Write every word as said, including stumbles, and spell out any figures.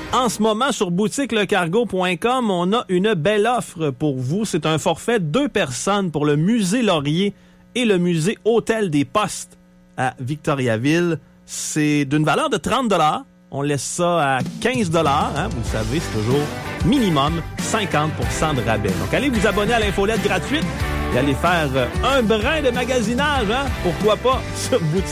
En ce moment, sur boutique le cargo point com, on a une belle offre pour vous. C'est un forfait deux personnes pour le musée Laurier et le musée Hôtel des Postes à Victoriaville. C'est d'une valeur de trente dollars. On laisse ça à quinze dollars. Hein? Vous le savez, c'est toujours minimum cinquante pour cent de rabais. Donc, allez vous abonner à l'infolette gratuite et allez faire un brin de magasinage. Hein? Pourquoi pas sur boutique.